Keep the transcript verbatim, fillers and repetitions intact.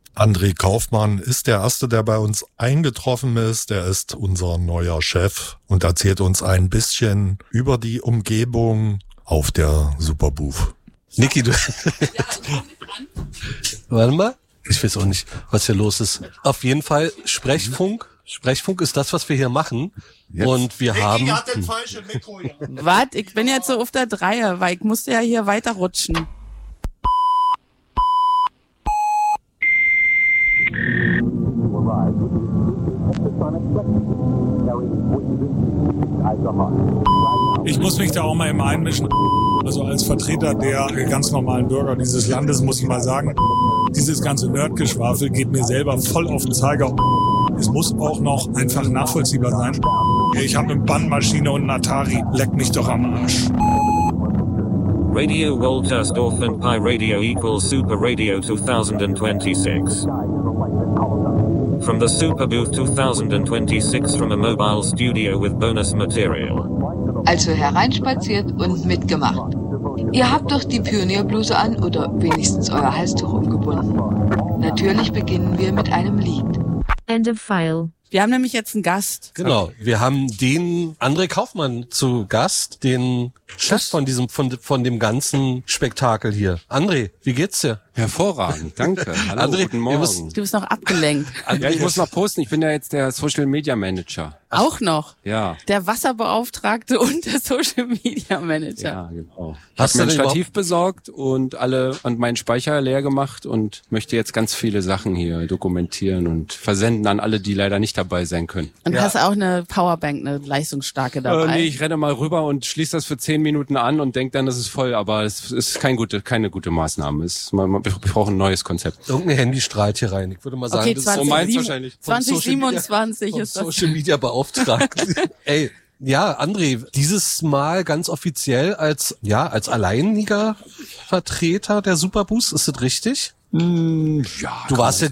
André Kaufmann ist der Erste, der bei uns eingetroffen ist. Der ist unser neuer Chef und erzählt uns ein bisschen über die Umgebung auf der Superbooth. Niki, du... Warte mal. Ich weiß auch nicht, was hier los ist. Auf jeden Fall Sprechfunk. Sprechfunk ist das, was wir hier machen. Jetzt. Und wir Niki haben... Hat den falschen Mikro, ja. Warte, ich bin jetzt so auf der Dreier, weil ich musste ja hier weiterrutschen. Ich muss mich da auch mal immer einmischen. Also als Vertreter der ganz normalen Bürger dieses Landes muss ich mal sagen, dieses ganze Nerdgeschwafel geht mir selber voll auf den Zeiger. Es muss auch noch einfach nachvollziehbar sein. Ich habe eine Bandmaschine und einen Atari. Leck mich doch am Arsch. Radio Woltersdorf and Pi Radio equals Super Radio twenty twenty-six. From the Super Booth twenty twenty-six from a mobile studio with bonus material. Also hereinspaziert und mitgemacht. Ihr habt doch die Pionierbluse an oder wenigstens euer Halstuch umgebunden. Natürlich beginnen wir mit einem Lied. End of file. Wir haben nämlich jetzt einen Gast. Genau, wir haben den André Kaufmann zu Gast, den Chef von diesem von von dem ganzen Spektakel hier. André, wie geht's dir? Hervorragend, danke. Hallo, André, guten Morgen. Musst, du bist noch abgelenkt. Ja, ich muss noch posten. Ich bin ja jetzt der Social Media Manager. Auch noch? Ja. Der Wasserbeauftragte und der Social Media Manager. Ja, genau. Ich Hast habe mir du ein Stativ besorgt und alle und meinen Speicher leer gemacht und möchte jetzt ganz viele Sachen hier dokumentieren und versenden an alle, die leider nicht dabei sein können. Und Ja. hast auch eine Powerbank, eine leistungsstarke dabei? Äh, nee, ich renne mal rüber und schließe das für zehn Minuten an und denke dann, das ist voll, aber es ist kein gute, keine gute Maßnahme. Es, man, man, wir brauchen ein neues Konzept. Irgendein Handy strahlt hier rein. Ich würde mal sagen, Okay, das so zwanzig, meins sieben, wahrscheinlich. zwanzig siebenundzwanzig vom ist das. Social Media Beauftragten. Ey, ja, André, dieses Mal ganz offiziell als ja als alleiniger Vertreter der Superboost, ist das richtig? Mm, ja, Du warst ja